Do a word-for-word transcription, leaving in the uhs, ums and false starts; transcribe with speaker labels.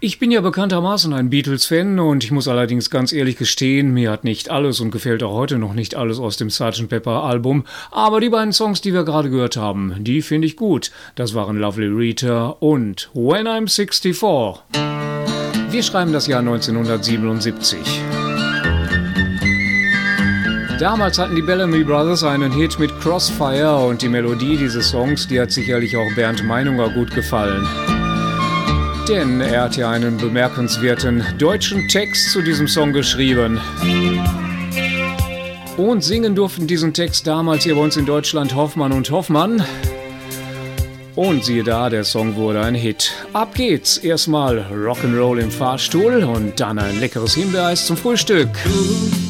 Speaker 1: Ich bin ja bekanntermaßen ein Beatles-Fan und ich muss allerdings ganz ehrlich gestehen, mir hat nicht alles und gefällt auch heute noch nicht alles aus dem Sergeant Pepper Album, aber die beiden Songs, die wir gerade gehört haben, die finde ich gut. Das waren Lovely Rita und When I'm sixty-four. Wir schreiben das Jahr neunzehnhundertsiebenundsiebzig. Damals hatten die Bellamy Brothers einen Hit mit Crossfire und die Melodie dieses Songs, die hat sicherlich auch Bernd Meinunger gut gefallen. Denn er hat ja einen bemerkenswerten deutschen Text zu diesem Song geschrieben. Und singen durften diesen Text damals hier bei uns in Deutschland Hoffmann und Hoffmann. Und siehe da, der Song wurde ein Hit. Ab geht's. Erstmal Rock'n'Roll im Fahrstuhl und dann ein leckeres Himbeereis zum Frühstück.